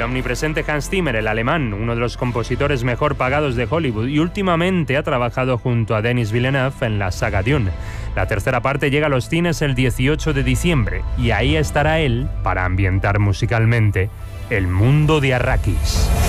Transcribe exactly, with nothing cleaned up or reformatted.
omnipresente Hans Zimmer, el alemán, uno de los compositores mejor pagados de Hollywood, y últimamente ha trabajado junto a Denis Villeneuve en la saga Dune. La tercera parte llega a los cines el dieciocho de diciembre, y ahí estará él para ambientar musicalmente el mundo de Arrakis.